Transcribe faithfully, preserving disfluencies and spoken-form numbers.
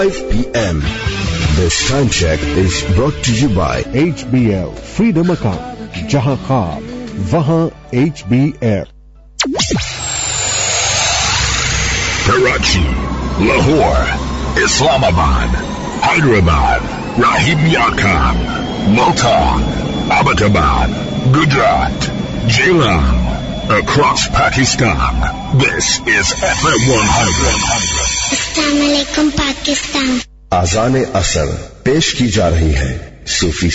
five p.m. This time check is brought to you by H B L Freedom Account. जहां ख्वाब वहां H B L. Karachi, Lahore, Islamabad, Hyderabad, Rahim Yarkhan, Multan, Abbottabad, Gujarat, Jailan, across Pakistan. This is F M one hundred. Assalamualaikum Pakistan. आज़ान असर पेश की जा रही है सूफी